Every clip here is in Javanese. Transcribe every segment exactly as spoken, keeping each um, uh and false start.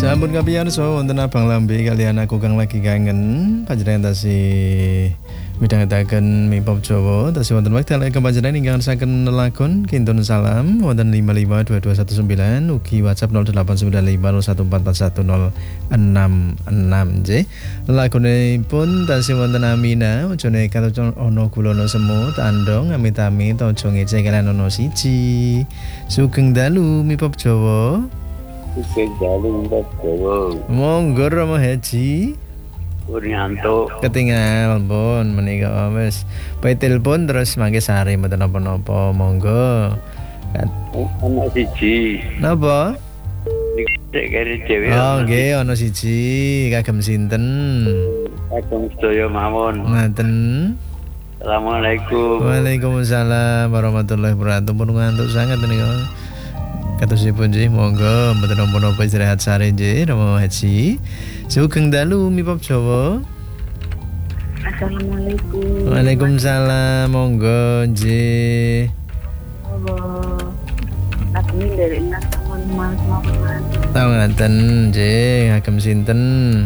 Sampun kapiyarsa wonten Abang Lambe kaliyan aku kang lagi kangen panjenengan tasih midhangetaken mipop Jawa tasih wonten wekdal ingkang panjenengan ingkang saken nelakon kintun salam wonten lima lima dua dua satu sembilan ugi WhatsApp nol delapan sembilan lima nol satu empat empat satu nol enam enam nggih. Lagunipun tasih wonten Amina ujane kata ana gula ana semut andong amit-amit aja ngecek kalian ana siji. Sugeng dalu mipop Jawa. Sugeng dalu mipop Jawa. Monggo Romo Haji Puryanto ketinggal pun menika wis bae telepon terus mangke sare mboten napa-napa monggo ana siji napa nek kene dhewe oh nggih ana siji kagem sinten kagem sedaya mawon ngaten. Assalamualaikum. Waalaikumsalam warahmatullahi wabarakatuh. Pun ngantuk sangat menika katosipun nggih monggo mboten napa-napa istirahat sare nggih Romo Haji. Sugeng dalu mipop Jawa. Assalamualaikum. Waalaikumsalam monggo nggih. Oh. Lakune dari enak sampun mas mawon. Tahu ngaten nggih kagem sinten?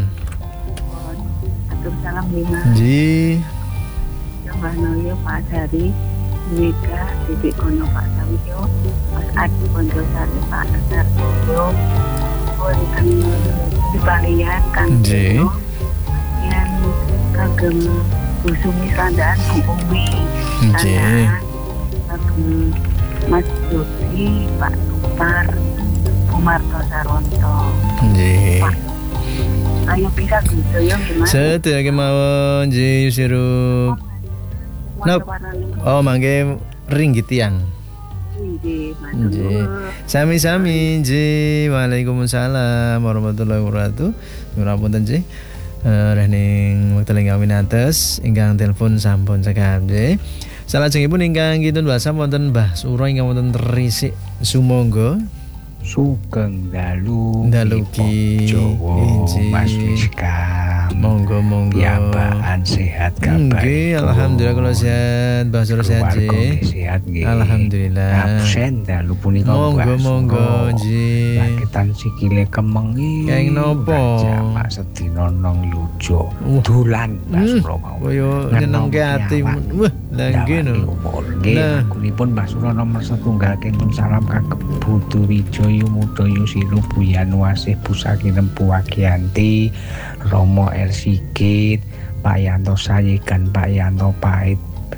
Atur salam lima. Nggih. Yohanoyo Pak Dari, Mega Titik Kono Pak Sawiyo, Mas Adi Bonjosari Pak Sartoyo, wonten dipalihan Kang Nggih. yang kagem Busumi Sandaan Bu Umi Nggih. kagem Mas Jody Pak Tupar Bu Marto Saronto. Nggih. Pak, ayo bisa Gusoyo gimana? Sedaya kemawon nggih sirup. Nop. Oh mangke ringgit tiyang. Nggih, Nggih. Sami-sami nggih. Waalaikumsalam warahmatullahi wabarakatuh. Nyuwun nggih. Eh rening wekdal ingkang winates ingkang telepon sampun cekap nggih. Salajengipun ingkang kinten WhatsApp wonten Mbah Suro ingkang wonten Resik Sumangga. Sugeng dalu Dalu ki Jawa Mas Rizka. Monggo monggo. Piyambakan sehat kabar. Nggih, alhamdulillah kalau sehat, Mbah Suro sehat nggih. Sehat nggih. Alhamdulillah. Absen dalu punika Monggo monggo nggih. Lakitan sikile kemengi. Kaing nopo? Jamak sedina nang lujo. Uh. Dolan Mas Suro mau. Koyo nyenengke ati. Wah, lha nggih no. Nggih, akunipun Mbah Suro nomor setunggal kenging salam kagem Budu Wijoyo Mudoyo Silu Buyan Wasih Busakinem Buwagianti Romo R. Sigit Pak Yanto Sayegan Pak Yanto Pait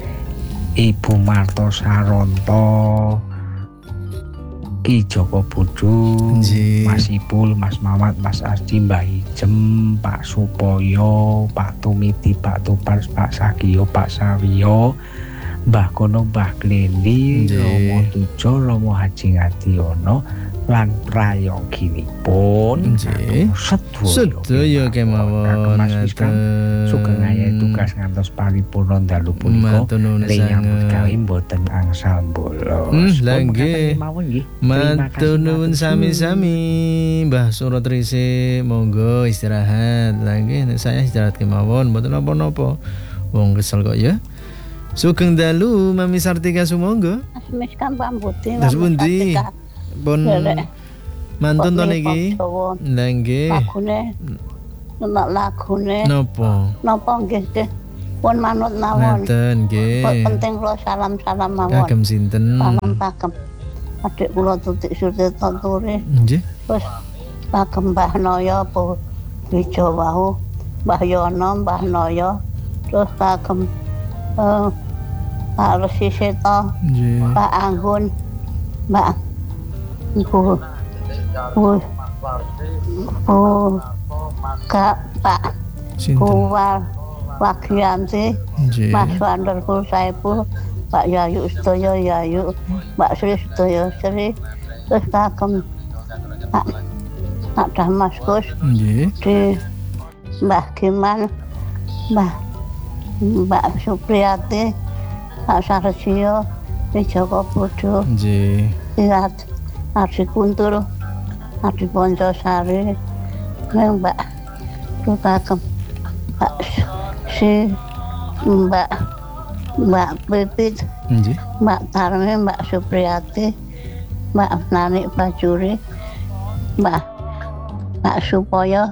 Ibu Marto Saronto Ki Joko Budu Mas Ipul Mas Mamat Mas Asdi Mbah Ijem Pak Supoyo Pak Tumiti Pak Tupars Pak Sagiyo Pak Sawiyo Mbah Kono Mbah Glendi Romo Tujo Romo Haji Ngadiono lan prayoginipun nggih sedaya kemawon ngaten sugeng ayahe tugas ngantos paripurna dalu punika nyambut gawe mboten angsal bolos. Lha nggih matur nuwun sami-sami Mbah Suro Resik monggo istirahat. Lha nggih saya istirahat kemawon mboten napa-napa wong kesel kok ya. Sugeng dalu Mami Sartika Sumangga. Wis kan pambuti. Terus pundi? Pun mantun to niki. Lah nggih. Lagune nek lagune napa? Napa nggih nggih. Pun manut mawon. Ngoten nggih. Penting kula salam-salam mawon. Kagem sinten? Salam kagem adik kula Tutik Surtito Turi. Nggih. Terus kagem Mbah Noyo Bu Wijo wau, Mbah Yono, Mbah Noyo. Terus kagem eh Pak Resi Seto. Nggih. Pak Anggun. Mbak Bu, Bu, Bu, Kak, Pak, Kuwal, Wagianti, Mas Wander Saipul, Pak Yayu Sedoyo Yayu, Mbak Sri Sedoyo Sri, terus kagem Pak, Pak Damaskus, di Mbah Giman, Mbah, Mbak Supriyati, Pak Sarjio, di Joko Budu. Lihat Adi Kuntur, Adi Bonjosari, Mbak Kagem, Mbak Si, Mbak Mbak Pipit, Mbak Tarmi, Mbak Supriyati, Mbak Nani Bajuri, Mbak Pak Supoyo,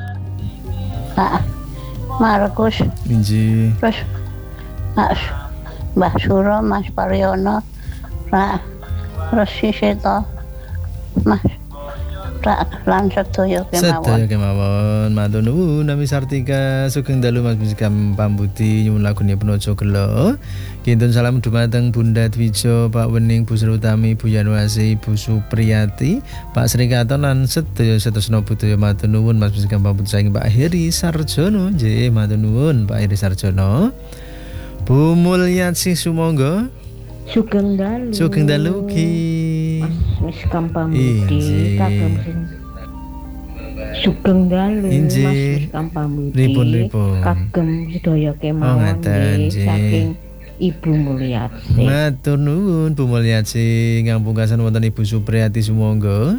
Pak Markus, Inji. terus Pak Su- Mbah Suro, Mas Paryono, Pak Resi Seto, Mas Pak lan sedaya Sedaya kemawon. kemawon matur nuwun Nami Sartika sugeng dalu Mas Miskam Pambuti nyuwun lagune Penojo Gelo. Kintun salam dumateng Bunda Dwijo, Pak Wening, Bu Srutami, Bu Yanwasi, Bu Supriyati, Pak Sri Katon lan sedaya setosna budaya matur nuwun Mas Miskam Pambuti saking Pak Heri Sarjono. Nggih matur nuwun Pak Heri Sarjono. Bu Mulyati sumangga Sugeng dalu. sugeng dalu ki. Mas Miskam Pambuti Injih. kagem sing Sugeng dalu Injih. Mas Miskam Pambuti Ripun-ripun. kagem sedaya Oh, kemawon ngaten, nggih nggih. saking Ibu Mulyati. Matur nuwun Bu Mulyati ingkang pungkasan wonten Ibu Supriyati sumangga.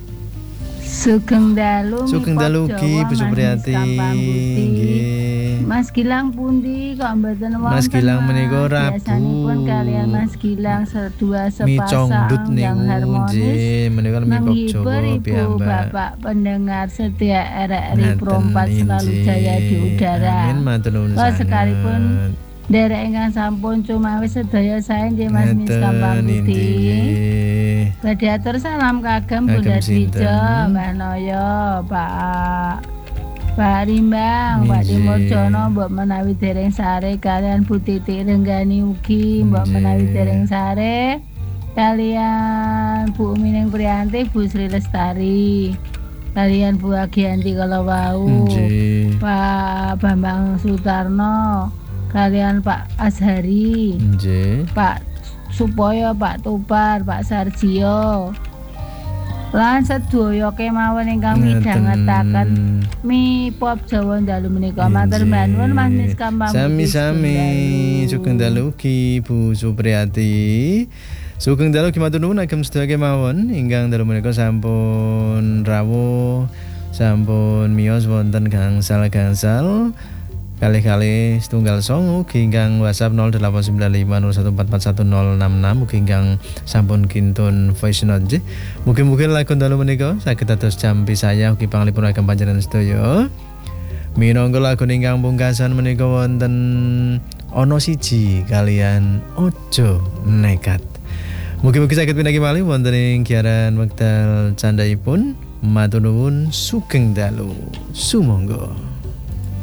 Sugeng dalu Sugeng mipot dalu ki Jawa, Bu Mas Supriyati. Miskam Pambuti. Nggih. Mas Gilang pundi kok mboten wonten? Mas Gilang menika Rabu. Biasanipun kalian Mas Gilang sedua Mi sepasang congdut yang niku harmonis nggih menika mi pop menghibur Jawa ibu piyambak. bapak pendengar setia R R I Ngaten, Perompat selalu injih. jaya di udara. Amin matur nuwun Kok sanget. sekalipun derek ingkang sampun cumawis sedaya sae nggih Mas Miskam Ngaten, Pambuti. injih. Badhe atur salam kagem Kagem Bunda sinten? Dwijo, Mbah Noyo, Pak Pak Rimbang, Pak Injih. Timurjono, mbok menawi dereng sare kalian Bu Titik Renggani ugi, mbok Injih. menawi dereng sare kalian Bu Mining Priyanti, Bu Sri Lestari, kalian Bu Agianti kalau wau, Nggih. Pak Bambang Sutarno, kalian Pak Azhari, Nggih. Pak Supoyo, Pak Tupar, Pak Sarjio, lan sedaya kemawon ingkang midhangetaken mi pop Jawa dalu menika. Matur nuwun Mas Miskam Pambuti. Sami-sami sugeng dalu ki Bu Supriyati. Sugeng dalu ki matur nuwun agem sedaya kemawon ingkang dalu menika sampun rawuh, sampun miyos wonten gangsal-gangsal kali-kali setunggal songo ugi ingkang WhatsApp nol delapan sembilan lima nol satu empat empat satu nol enam enam ugi ingkang sampun kintun voice note nggih. Mugi-mugi lakon dalu menika saged dados jampi saya ugi panglipur agem panjenengan sedaya. Minangka lakon ingkang pungkasan menika wonten ana siji kalian ojo nekat. Mugi-mugi saged pinanggih malih wonten ing giaran wekdal candhaipun. Matur nuwun sugeng dalu. Sumangga.